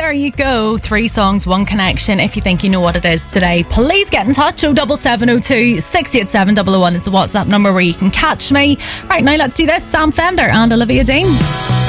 there you go. 3 songs, 1 connection. If you think you know what it is today, please get in touch. 07702 687 001 is the WhatsApp number where you can catch me. Right now, let's do this. Sam Fender and Olivia Dean.